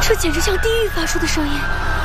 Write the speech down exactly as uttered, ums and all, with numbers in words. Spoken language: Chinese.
这简直像地狱发出的声音。